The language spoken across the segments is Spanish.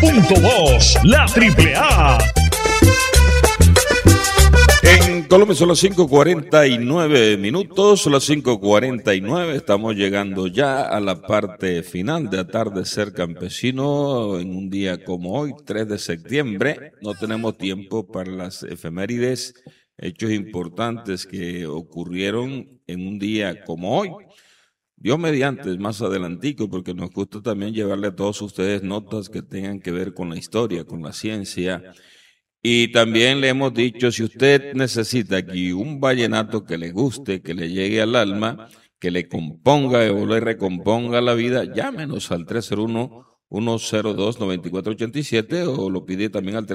106.2, la Triple A. En Colombia son las 5:49 minutos, son las 5:49, estamos llegando ya a la parte final de Atardecer Campesino en un día como hoy, 3 de septiembre. No tenemos tiempo para las efemérides, hechos importantes que ocurrieron en un día como hoy. Dios mediante, más adelantico, porque nos gusta también llevarle a todos ustedes notas que tengan que ver con la historia, con la ciencia. Y también le hemos dicho, si usted necesita aquí un vallenato que le guste, que le llegue al alma, que le componga o le recomponga la vida, llámenos al 301-102-9487 o lo pide también al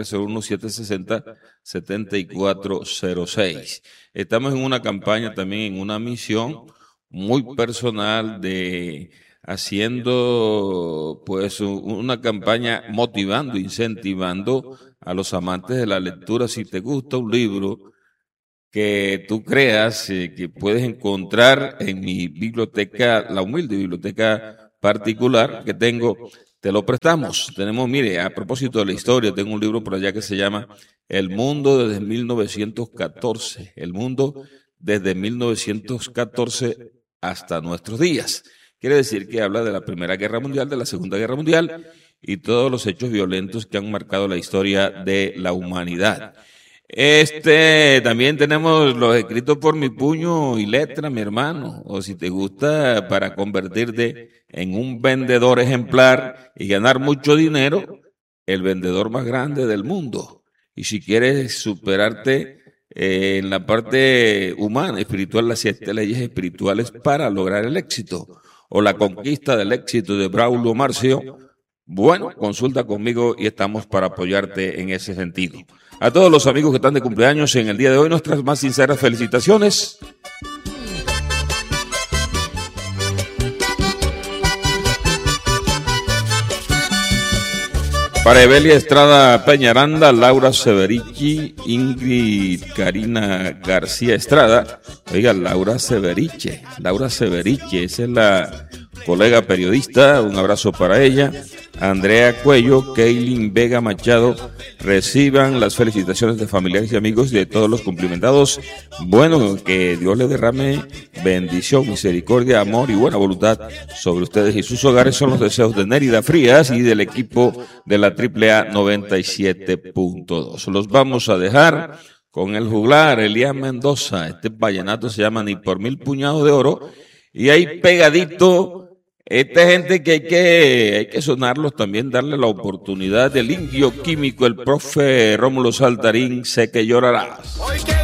301-760-7406. Estamos en una campaña también, en una misión muy personal de haciendo pues una campaña motivando, incentivando a los amantes de la lectura. Si te gusta un libro que tú creas que puedes encontrar en mi biblioteca, la humilde biblioteca particular que tengo, te lo prestamos. Tenemos, mire, a propósito de la historia, tengo un libro por allá que se llama El Mundo desde 1914, El Mundo desde 1914 hasta nuestros días. Quiere decir que habla de la Primera Guerra Mundial, de la Segunda Guerra Mundial y todos los hechos violentos que han marcado la historia de la humanidad. También tenemos los escritos por mi puño y letra, mi hermano, o si te gusta para convertirte en un vendedor ejemplar y ganar mucho dinero, el vendedor más grande del mundo. Y si quieres superarte en la parte humana, espiritual, las 7 leyes espirituales para lograr el éxito, o la conquista del éxito de Braulio Marcio, bueno, consulta conmigo y estamos para apoyarte en ese sentido. A todos los amigos que están de cumpleaños en el día de hoy, nuestras más sinceras felicitaciones. Para Evelia Estrada Peñaranda, Laura Severici, Ingrid Karina García Estrada. Oiga, Laura Severici, esa es la colega periodista, un abrazo para ella. Andrea Cuello, Keilin Vega Machado, reciban las felicitaciones de familiares y amigos de todos los cumplimentados. Bueno, que Dios les derrame bendición, misericordia, amor y buena voluntad sobre ustedes y sus hogares. Son los deseos de Nérida Frías y del equipo de la AAA 97.2. Los vamos a dejar con el juglar Elías Mendoza. Este vallenato se llama Ni por mil puñados de oro. Y ahí pegadito, esta gente que hay que sonarlos también, darle la oportunidad del indio químico, el profe Rómulo Saltarín, Sé que llorarás.